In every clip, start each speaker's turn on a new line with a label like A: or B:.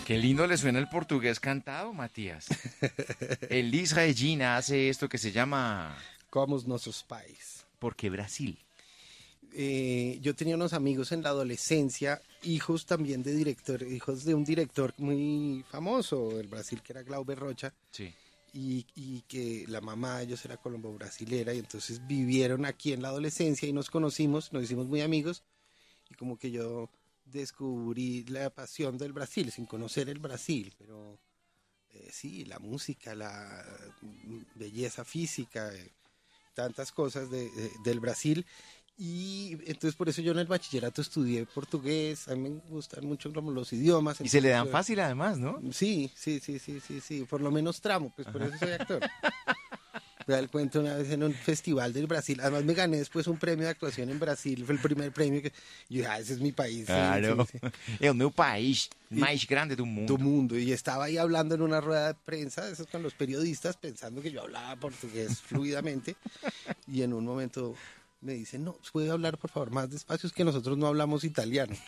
A: Qué lindo le suena el portugués cantado, Matías. Elis Regina hace esto que se llama
B: Como nuestros pais.
A: ¿Por qué Brasil?
B: Yo tenía unos amigos en la adolescencia, hijos también de director, hijos de un director muy famoso del Brasil que era Glauber Rocha,
A: Sí.
B: y que la mamá de ellos era colombo-brasilera, y entonces vivieron aquí en la adolescencia y nos conocimos, nos hicimos muy amigos, y como que yo descubrí la pasión del Brasil sin conocer el Brasil, pero sí, la música, la belleza física, tantas cosas del Brasil. Y entonces por eso yo en el bachillerato estudié portugués, a mí me gustan mucho como los idiomas.
A: Y se le dan
B: entonces,
A: fácil además, ¿no?
B: sí, por lo menos tramo, pues por eso soy actor. Me da el cuento una vez en un festival del Brasil, además me gané después un premio de actuación en Brasil, fue el primer premio que yo dije, ese es mi país.
A: Claro.
B: Sí, sí.
A: É o meu país mais grande do mundo.
B: Tu mundo, y estaba ahí hablando en una rueda de prensa, eso con los periodistas, pensando que yo hablaba portugués fluidamente, y en un momento me dicen, no, ¿puede hablar por favor más despacio? Es que nosotros no hablamos italiano.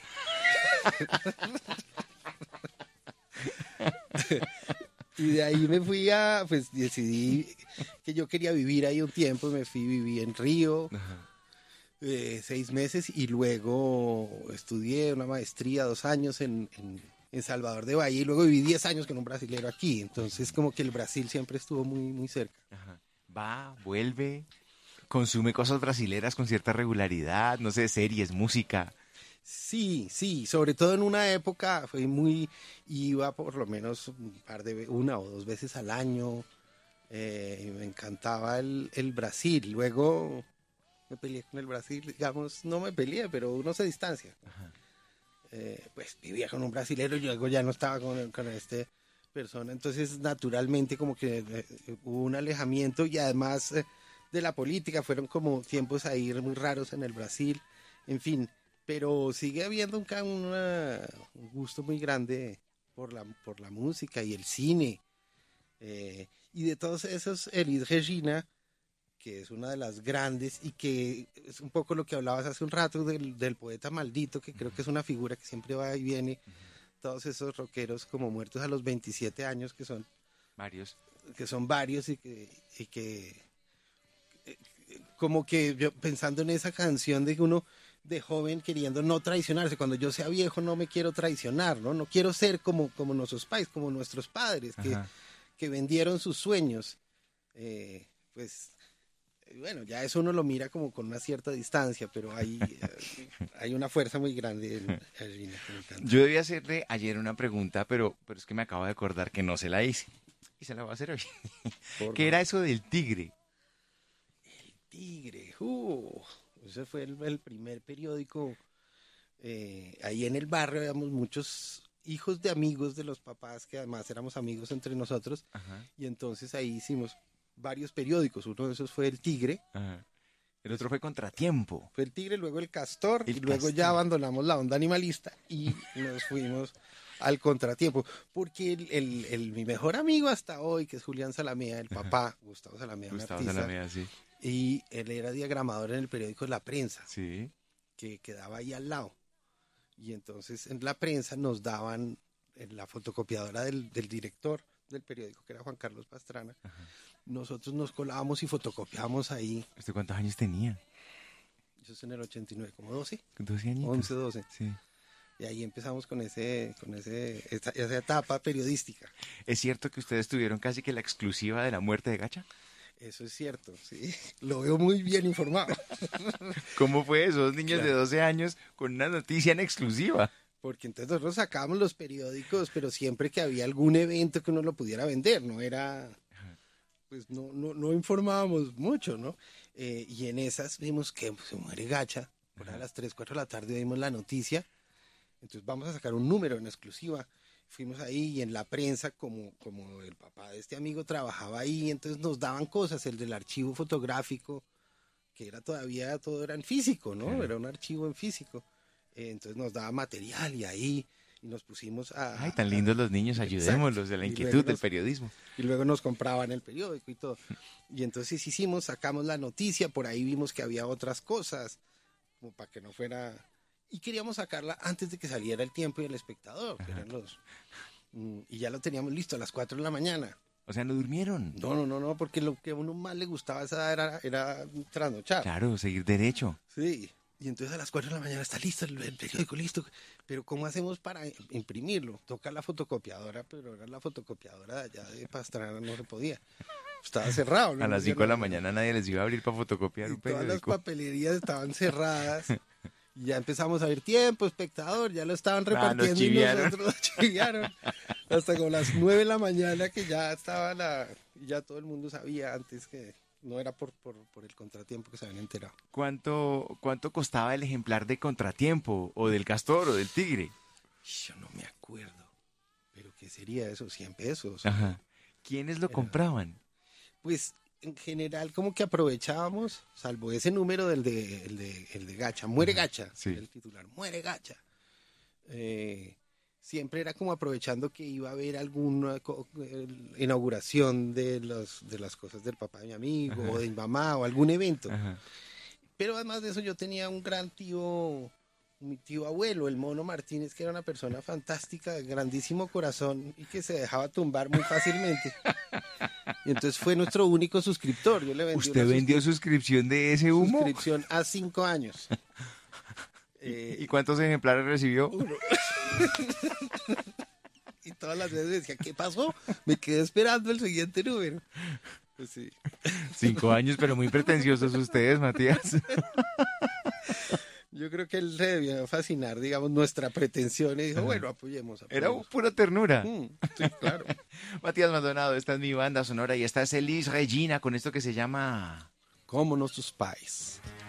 B: Y de ahí me fui pues decidí que yo quería vivir ahí un tiempo, me fui, viví en Río 6 meses y luego estudié una maestría 2 años en Salvador de Bahía y luego viví 10 años con un brasilero aquí, entonces como que el Brasil siempre estuvo muy, muy cerca.
A: Ajá. Va, vuelve, consume cosas brasileras con cierta regularidad, no sé, series, música.
B: Sí, sí, sobre todo en una época fue muy, iba por lo menos una o dos veces al año, y me encantaba el Brasil, luego me peleé con el Brasil, digamos, no me peleé, pero uno se distancia. Pues vivía con un brasilero y luego ya no estaba con este persona, entonces naturalmente como que hubo un alejamiento y además de la política, fueron como tiempos ahí muy raros en el Brasil, en fin, pero sigue habiendo un gusto muy grande por la música y el cine. Y de todos esos, Elis Regina, que es una de las grandes y que es un poco lo que hablabas hace un rato del poeta maldito, que creo que es una figura que siempre va y viene, todos esos rockeros como muertos a los 27 años,
A: Varios.
B: que son varios y que como que yo pensando en esa canción de uno de joven queriendo no traicionarse, cuando yo sea viejo no me quiero traicionar, no quiero ser como nuestros pais, como nuestros padres, que vendieron sus sueños, pues bueno, ya eso uno lo mira como con una cierta distancia, pero hay una fuerza muy grande en Regina que me encanta.
A: Yo debía hacerle ayer una pregunta, pero es que me acabo de acordar que no se la hice. Y se la voy a hacer hoy. ¿Qué era eso del tigre?
B: Tigre, ese fue el primer periódico. Ahí en el barrio habíamos muchos hijos de amigos de los papás, que además éramos amigos entre nosotros,
A: Ajá,
B: y entonces ahí hicimos varios periódicos. Uno de esos fue el Tigre.
A: ajá. El otro fue Contratiempo.
B: Fue el Tigre, luego el Castor,
A: El
B: y luego ya
A: Castor.
B: abandonamos la onda animalista y nos fuimos al Contratiempo. Porque mi mejor amigo hasta hoy, que es Julián Salamea, el papá, Gustavo Salamea, un
A: Gustavo
B: artista,
A: Salamea, sí.
B: y él era diagramador en el periódico La Prensa,
A: Sí.
B: que quedaba ahí al lado. Y entonces en La Prensa nos daban en la fotocopiadora del director del periódico, que era Juan Carlos Pastrana. Nosotros nos colábamos y fotocopiábamos ahí.
A: ¿Usted cuántos años tenía?
B: Eso es en el 89, como 12,
A: 12 añitos.
B: 11, 12.
A: Sí.
B: Y ahí empezamos con esa etapa periodística.
A: ¿Es cierto que ustedes tuvieron casi que la exclusiva de la muerte de Gacha?
B: Eso es cierto, sí. Lo veo muy bien informado.
A: ¿Cómo fue eso? Dos niños de
B: Claro.
A: 12 años con una noticia en exclusiva.
B: Porque entonces nosotros sacábamos los periódicos, pero siempre que había algún evento que uno lo pudiera vender, no era, pues no informábamos mucho, ¿no? Y en esas vimos que se muere Gacha, por a las 3, 4 de la tarde vimos la noticia, entonces vamos a sacar un número en exclusiva. Fuimos ahí y en la prensa, como el papá de este amigo trabajaba ahí, entonces nos daban cosas, el del archivo fotográfico, que era todavía, todo era en físico, ¿no?
A: Claro.
B: Era un archivo en físico. Entonces nos daba material y ahí y nos pusimos
A: Ay, tan lindos los niños, ayudémoslos de la
B: Y
A: inquietud
B: luego
A: del
B: nos-
A: periodismo.
B: y luego nos compraban el periódico y todo. Y entonces hicimos, sacamos la noticia, por ahí vimos que había otras cosas, como para que no fuera... Y queríamos sacarla antes de que saliera El Tiempo y El Espectador, que eran Y ya lo teníamos listo a las 4 de la mañana.
A: O sea, no durmieron.
B: No, porque lo que a uno más le gustaba a esa edad era trasnochar.
A: Claro, seguir derecho.
B: Sí, y entonces a las 4 de la mañana está listo el periódico, listo. Pero ¿cómo hacemos para imprimirlo? Toca la fotocopiadora, pero era la fotocopiadora de allá de Pastrana, no se podía. Estaba cerrado. ¿no?
A: A las 5 de la mañana nadie les iba a abrir para fotocopiar un
B: Todas las
A: periódico.
B: papelerías estaban cerradas. Y ya empezamos a ver tiempo, espectador, ya lo estaban
A: Nos
B: repartiendo y
A: chiviaron.
B: nosotros nos chiviaron. Hasta como las 9 de la mañana que ya estaba ya todo el mundo sabía antes que no era por el contratiempo que se habían enterado.
A: ¿Cuánto costaba el ejemplar de Contratiempo o del Castor o del Tigre?
B: Yo no me acuerdo. ¿Pero qué sería eso? 100 pesos.
A: Ajá. ¿Quiénes lo compraban?
B: Pues en general como que aprovechábamos, salvo ese número el de Gacha, Muere Gacha,
A: Sí.
B: el titular, Muere Gacha. Siempre era como aprovechando que iba a haber alguna inauguración de las cosas del papá de mi amigo,
A: Ajá.
B: o de mi mamá, o algún evento.
A: Ajá.
B: Pero además de eso yo tenía un gran tío, mi tío abuelo, el Mono Martínez, que era una persona fantástica, de grandísimo corazón y que se dejaba tumbar muy fácilmente. Y entonces fue nuestro único suscriptor. Yo le vendí
A: ¿Usted vendió suscripción de ese humo?
B: suscripción a 5 años.
A: ¿Y cuántos ejemplares recibió?
B: Uno. Y todas las veces decía, ¿qué pasó? Me quedé esperando el siguiente número. Pues sí.
A: 5 años, pero muy pretenciosos ustedes, Matías.
B: Yo creo que él se debió fascinar, digamos, nuestra pretensión y dijo, bueno, apoyemos.
A: Era pura ternura.
B: Sí, claro.
A: Matías Maldonado, esta es mi banda sonora y esta es Elis Regina con esto que se llama...
B: Como nuestros pais.